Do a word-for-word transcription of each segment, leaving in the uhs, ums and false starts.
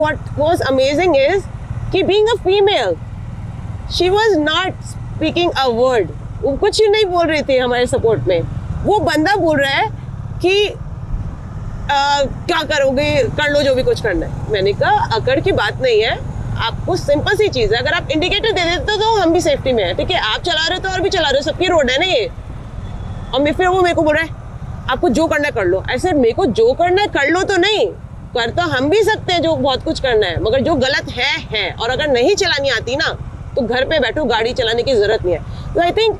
What was amazing is कि being a female, she was not speaking a word. वो कुछ ही नहीं बोल रही थी हमारे सपोर्ट में. वो बंदा बोल रहा है कि आ, क्या करोगे, कर लो जो भी कुछ करना है. मैंने कहा अकड़ की बात नहीं है, आपको सिंपल सी चीज़ है, अगर आप इंडिकेटर दे देते तो हम भी सेफ्टी में है. ठीक है, आप चला रहे हो तो और भी चला रहे हो, सबकी रोड है ना ये. और मैं फिर वो मेरे को बोल रहा है आपको जो करना है कर लो. ऐसे मेरे को जो करना है कर लो तो नहीं, कर तो हम भी सकते हैं जो बहुत कुछ करना है, मगर जो गलत है है. और अगर नहीं चलानी आती ना तो घर पे बैठो, गाड़ी चलाने की ज़रूरत नहीं है. तो I think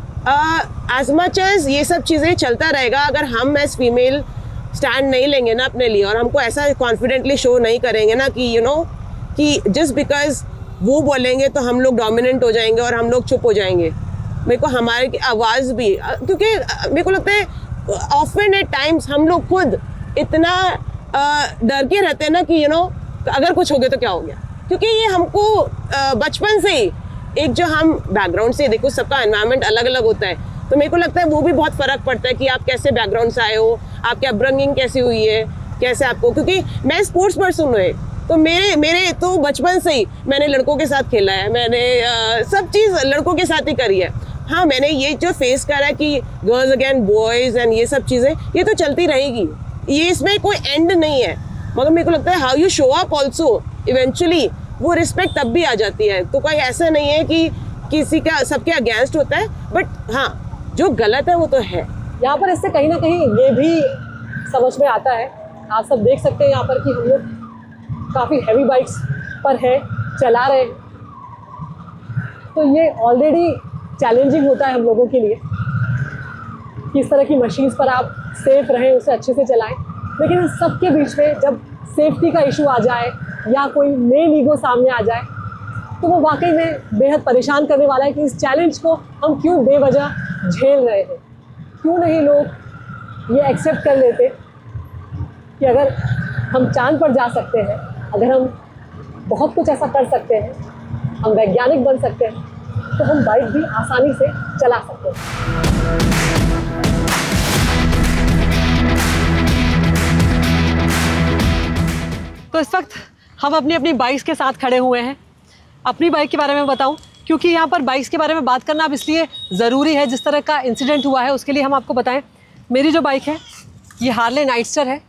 as much as ये सब चीज़ें चलता रहेगा, अगर हम एज फीमेल स्टैंड नहीं लेंगे ना अपने लिए और हमको ऐसा कॉन्फिडेंटली शो नहीं करेंगे ना कि यू you नो know, कि जस्ट बिकॉज वो बोलेंगे तो हम लोग डोमिनेंट हो जाएंगे और हम लोग चुप हो जाएंगे. मेरे को हमारी आवाज़ भी, क्योंकि मेरे को लगता है ऑफन एट टाइम्स हम लोग खुद इतना डर के रहते हैं ना कि यू नो अगर कुछ हो गया तो क्या हो गया. क्योंकि ये हमको बचपन से ही एक जो हम बैकग्राउंड से, देखो सबका एनवायरनमेंट अलग अलग होता है, तो मेरे को लगता है वो भी बहुत फ़र्क पड़ता है कि आप कैसे बैकग्राउंड से आए हो, आपकी अपब्रिंगिंग कैसी हुई है, कैसे आपको. क्योंकि मैं स्पोर्ट्स पर्सन हूँ, तो मेरे मेरे तो बचपन से ही मैंने लड़कों के साथ खेला है, मैंने आ, सब चीज़ लड़कों के साथ ही करी है. हाँ, मैंने ये जो फेस करा है कि गर्ल्स अगेन बॉयज़ एंड ये सब चीज़ें, ये तो चलती रहेगी, ये इसमें कोई एंड नहीं है. मगर मेरे को लगता है how you show up also, eventually वो रिस्पेक्ट तब भी आ जाती है. तो कोई ऐसा नहीं है कि किसी का सबके अगेंस्ट होता है, बट हाँ जो गलत है वो तो है. यहाँ पर इससे कहीं ना कहीं ये भी समझ में आता है, आप सब देख सकते हैं यहाँ पर कि हम लोग काफ़ी हैवी बाइक्स पर है, चला रहे हैं, तो ये ऑलरेडी चैलेंजिंग होता है हम लोगों के लिए कि इस तरह की मशीन्स पर आप सेफ रहें, उसे अच्छे से चलाएं. लेकिन इन सब के बीच में जब सेफ्टी का इशू आ जाए या कोई मेन ईगो सामने आ जाए तो वो वाकई में बेहद परेशान करने वाला है कि इस चैलेंज को हम क्यों बेवजह झेल रहे हैं. क्यों नहीं लोग ये एक्सेप्ट कर लेते कि अगर हम चांद पर जा सकते हैं, अगर हम बहुत कुछ ऐसा कर सकते हैं, हम वैज्ञानिक बन सकते हैं, तो हम बाइक भी आसानी से चला सकते हैं. तो इस वक्त हम अपनी अपनी बाइक्स के साथ खड़े हुए हैं. अपनी बाइक के बारे में बताऊं, क्योंकि यहाँ पर बाइक्स के बारे में बात करना अब इसलिए ज़रूरी है, जिस तरह का इंसिडेंट हुआ है उसके लिए हम आपको बताएं. मेरी जो बाइक है ये हार्ले नाइटस्टर है,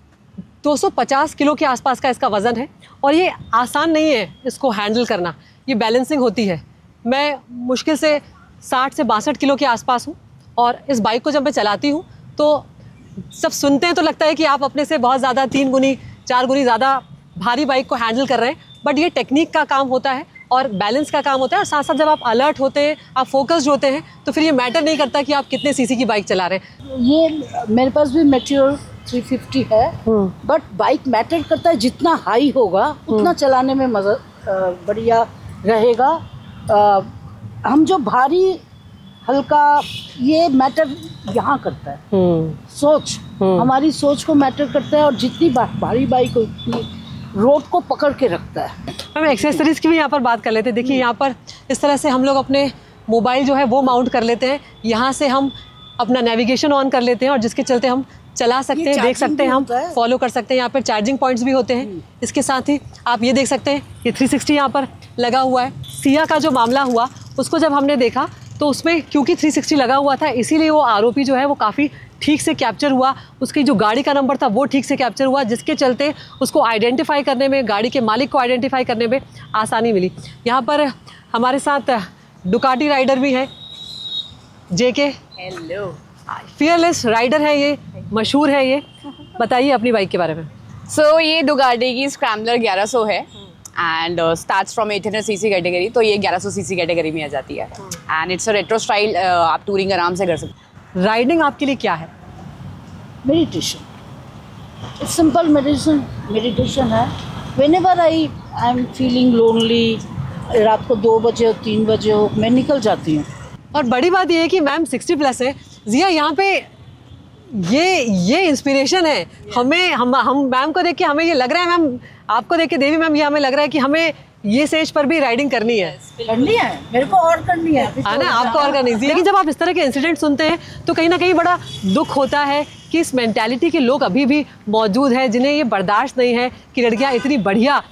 दो सौ पचास किलो के आसपास का इसका वज़न है और ये आसान नहीं है इसको हैंडल करना, ये बैलेंसिंग होती है. मैं मुश्किल से साठ से बासठ किलो के आसपास हूँ और इस बाइक को जब मैं चलाती हूँ तो सब सुनते हैं तो लगता है कि आप अपने से बहुत ज़्यादा तीन गुनी चार गुनी ज़्यादा भारी बाइक को हैंडल कर रहे हैं, बट ये टेक्निक का काम होता है और बैलेंस का काम होता है. और साथ साथ जब आप अलर्ट होते हैं, आप फोकस्ड होते हैं, तो फिर ये मैटर नहीं करता कि आप कितने सीसी की बाइक चला रहे हैं. ये मेरे पास भी मेट्योर थ्री फिफ्टी है, बट बाइक मैटर करता है. जितना हाई होगा उतना चलाने में मज़ा बढ़िया रहेगा. आ, हम जो भारी हल्का ये मैटर यहाँ करता है, सोच, हमारी सोच को मैटर करता है. और जितनी भारी बाइक हो उतनी रोड को पकड़ के रखता है. हम एक्सेसरीज़ की भी यहाँ पर बात कर लेते हैं. देखिए यहाँ पर इस तरह से हम लोग अपने मोबाइल जो है वो माउंट कर लेते हैं, यहाँ से हम अपना नेविगेशन ऑन कर लेते हैं और जिसके चलते हम चला सकते हैं, देख सकते हैं, हम फॉलो कर सकते हैं. यहाँ पर चार्जिंग पॉइंट्स भी होते हैं. इसके साथ ही आप ये देख सकते हैं ये थ्री सिक्सटी यहाँ पर लगा हुआ है. सिया का जो मामला हुआ उसको जब हमने देखा तो उसमें क्योंकि थ्री सिक्सटी लगा हुआ था, इसीलिए वो आरोपी जो है वो काफ़ी ठीक से कैप्चर हुआ. उसकी जो गाड़ी का नंबर था वो ठीक से कैप्चर हुआ, जिसके चलते उसको आइडेंटिफाई करने में, गाड़ी के मालिक को आइडेंटिफाई करने में आसानी मिली. यहाँ पर हमारे साथ डुकाटी राइडर भी है, जेके. हेलो. फियरलेस राइडर है ये, मशहूर है ये. बताइए अपनी बाइक के बारे में. सो so, ये डुकाटी की स्क्रैम्बलर ग्यारह सौ है and starts from eight hundred CC category, तो ये ग्यारह सौ सीसी कैटेगरी में आ जाती है. And it's a retro style, आप टूरिंग आराम से कर सकते हैं. राइडिंग आपके लिए क्या है? मेडिटेशन, सिंपल मेडिटेशन मेडिटेशन है. Whenever I I am feeling lonely, रात को दो बजे हो तीन बजे हो, मैं निकल जाती हूँ. और बड़ी बात ये है कि मैम सिक्सटी प्लस है. जिया, यहाँ पे ये ये इंस्पिरेशन है हमें। हम हम मैम को देख के हमें ये लग रहा है, मैम आपको देख के देवी मैम, ये हमें लग रहा है कि हमें ये स्टेज पर भी राइडिंग करनी है। करनी है, मेरे को और करनी है। है ना, आपको और करनी है। लेकिन जब आप इस तरह के इंसिडेंट सुनते हैं तो कहीं ना कहीं बड़ा दुख होता है कि इस मेंटालिटी के लोग अभी भी मौजूद हैं, जिन्हें ये बर्दाश्त नहीं है कि लड़कियां इतनी बढ़िया